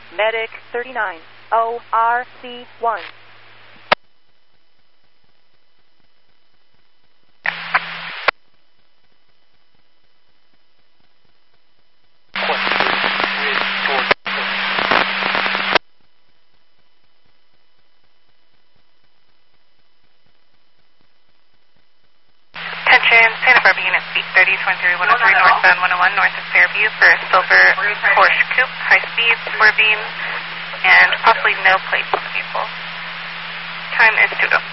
Medic 39, ORC1. Attention, Santa Barbara Unit Speed 30, 23, 103, northbound 101, north of Fairview for a silver Porsche Coupe, high speed, 4 beam, and possibly no plates on the vehicle. Time is 2:05.